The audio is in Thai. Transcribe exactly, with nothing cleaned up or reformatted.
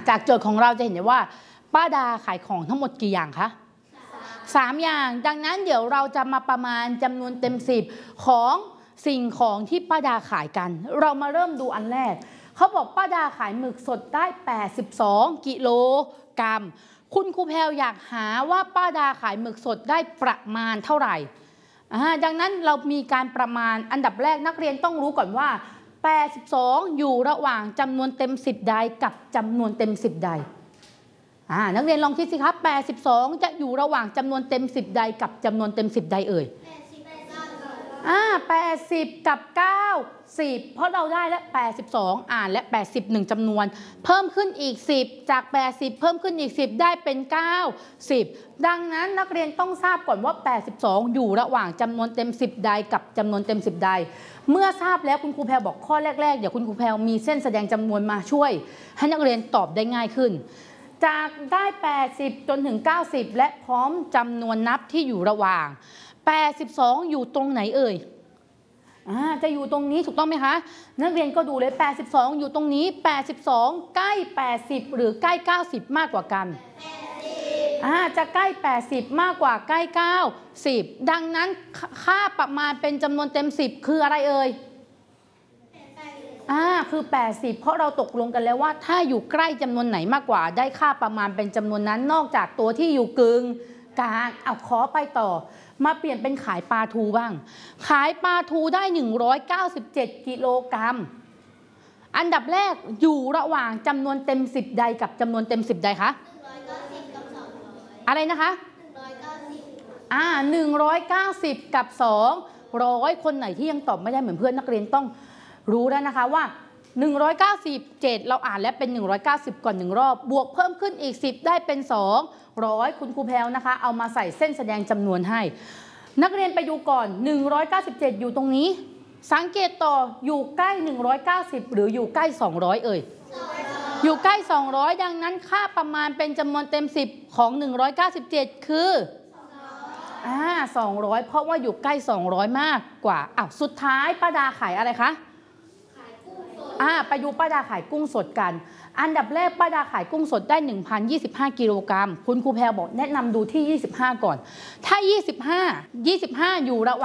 จากโจทย์ของเราจะเห็นได้ว่าป้าดาขายของทั้งหมดกี่อย่างคะสามอย่างดังนั้นเดี๋ยวเราจะมาประมาณจำนวนเต็มสิบของสิ่งของที่ป้าดาขายกันเรามาเริ่มดูอันแรกเขาบอกป้าดาขายหมึกสดได้แปดสิบสองกิโลกรัมคุณครูแพรวอยากหาว่าป้าดาขายหมึกสดได้ประมาณเท่าไหร่ดังนั้นเรามีการประมาณอันดับแรกนักเรียนต้องรู้ก่อนว่าแปดสิบสองอยู่ระหว่างจำนวนเต็มสิบใดกับจำนวนเต็มสิบใดอ่านักเรียนลองคิดสิครับแปดสิบสองจะอยู่ระหว่างจำนวนเต็มสิบใดกับจำนวนเต็มสิบใดเอ่ยอ่าแปดสิบกับเก้าสิบเพราะเราได้แล้วแปดสิบสองอ่านและแปดสิบหนึ่งจำนวนเพิ่มขึ้นอีกสิบจากแปดสิบเพิ่มขึ้นอีกสิบได้เป็นเก้าสิบดังนั้นนักเรียนต้องทราบก่อนว่าแปดสิบสองอยู่ระหว่างจำนวนเต็มสิบใดกับจำนวนเต็มสิบใดเมื่อทราบแล้วคุณครูแพรบอกข้อแรกๆเดี๋ยวคุณครูแพรมีเส้นแสดงจำนวนมาช่วยให้นักเรียนตอบได้ง่ายขึ้นจากได้แปดสิบจนถึงเก้าสิบและพร้อมจำนวนนับที่อยู่ระหว่างแปดสิบสองอยู่ตรงไหนเอ่ยอ่าจะอยู่ตรงนี้ถูกต้องไหมคะนักเรียนก็ดูเลยแปดสิบสองอยู่ตรงนี้แปดสิบสองใกล้แปดสิบหรือใกล้เก้าสิบมากกว่ากันอ่าจะใกล้แปดสิบมากกว่าใกล้เก้าสิบดังนั้นค่าประมาณเป็นจำนวนเต็มสิบคืออะไรเอ่ยอ่าคือแปดสิบเพราะเราตกลงกันแล้วว่าถ้าอยู่ใกล้จำนวนไหนมากกว่าได้ค่าประมาณเป็นจำนวนนั้นนอกจากตัวที่อยู่กึ่งกลางเอาขอไปต่อมาเปลี่ยนเป็นขายปลาทูบ้างขายปลาทูได้หนึ่งร้อยเก้าสิบเจ็ดกิโลกรัมอันดับแรกอยู่ระหว่างจำนวนเต็มสิบใดกับจำนวนเต็มสิบใดคะอะไรนะคะอ่าหนึ่งร้อยเก้าสิบกับสองร้อยคนไหนที่ยังตอบไม่ได้เหมือนเพื่อนนักเรียนต้องรู้แล้วนะคะว่าหนึ่งร้อยเก้าสิบเจ็ดเราอ่านแล้วเป็นหนึ่งร้อยเก้าสิบก่อนหนึ่งรอบบวกเพิ่มขึ้นอีกสิบได้เป็นสองร้อยคุณครูแพรวนะคะเอามาใส่เส้นแสดงจำนวนให้นักเรียนไปดูก่อนหนึ่งร้อยเก้าสิบเจ็ดอยู่ตรงนี้สังเกตต่ออยู่ใกล้หนึ่งร้อยเก้าสิบหรืออยู่ใกล้สองร้อยเอ่ยอยู่ใกล้สองร้อยดังนั้นค่าประมาณเป็นจำนวนเต็มสิบของหนึ่งร้อยเก้าสิบเจ็ดคืออ่าสองร้อยเพราะว่าอยู่ใกล้สองร้อยมากกว่าอ้าวสุดท้ายป้าดาขายอะไรคะอ่าไปดูป้าดาขายกุ้งสดกันอันดับแรกป้าดาขายกุ้งสดได้ หนึ่งพันยี่สิบห้า กิโลกรัมคุณครูแพรบอกแนะนำดูที่ยี่สิบห้าก่อนถ้ายี่สิบห้า ยี่สิบห้าอยู่ระหว่าง